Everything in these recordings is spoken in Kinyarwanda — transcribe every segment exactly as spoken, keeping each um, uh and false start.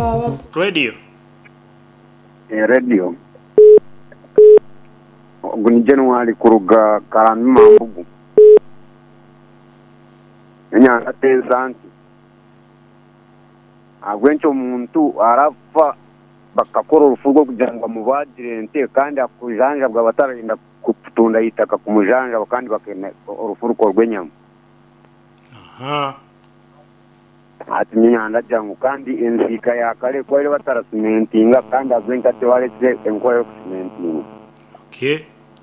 Radio. E radio. Guni January kuruga karami mambugu. Nya atensanti. Agwencho umuntu arafa bakakora urufugo kugira ngo mubadirente kandi akujanja bwa batarinda kutunda yitaka kumujanja kandi bakene urufuruko rw'enyama. Aha. Ati nyanda jangu kandi enzika ya kale kwa ile batara cementinga kandi azenka tewaletse enkoyo cementinga. Okay.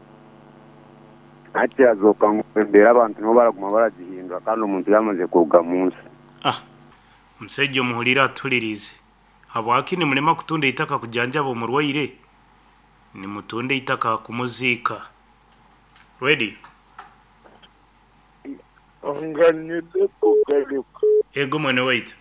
Ati azoka ngembera abantu no baraguma baragihindura kandi umuntu yamaze kuga munsi. Ah. Msejo muhulira tulirize. Habwaki ni mlema kutunde itaka kujanja bo murwaire. Ni mutunde itaka kumuzika. Ready? Anganide kugaruka. Ego mwene wait.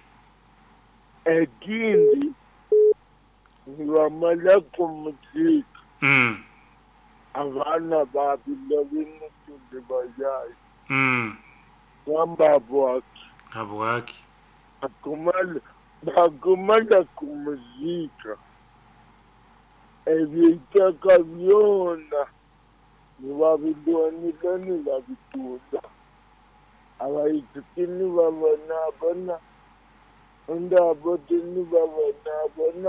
Egindi niwamala kumuzika. Mm. Abana babila bimutunde bayayi. Mm. Wamba abwaki. Habwaki. Akumala bakumala kumuzika. Ebitaka byona niwabiduanira nibabituza. Abayitini babona bona. Unda abotini babona bona.